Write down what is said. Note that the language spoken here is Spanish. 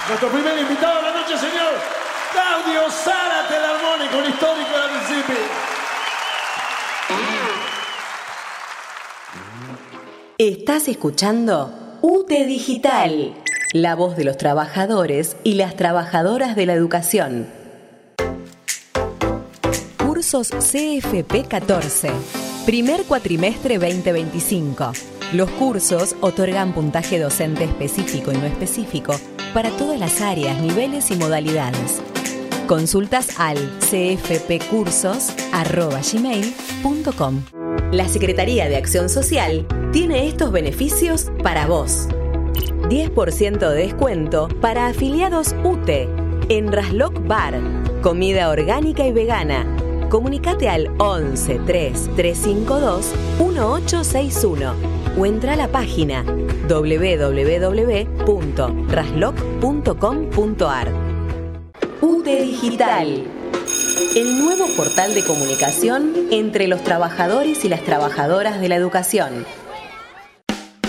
Nuestro primer invitado de la noche, señor Claudio Zárate, el armónico, un histórico de la Mississippi. Estás escuchando UTE Digital, la voz de los trabajadores y las trabajadoras de la educación. Cursos CFP 14, primer cuatrimestre 2025. Los cursos otorgan puntaje docente específico y no específico para todas las áreas, niveles y modalidades. Consultas al cfpcursos@gmail.com. La Secretaría de Acción Social tiene estos beneficios para vos. 10% de descuento para afiliados UTE en Rasloc Bar, comida orgánica y vegana. Comunicate al 11 3 352 1861 o entra a la página www.rasloc.com.ar. UTE Digital, el nuevo portal de comunicación entre los trabajadores y las trabajadoras de la educación.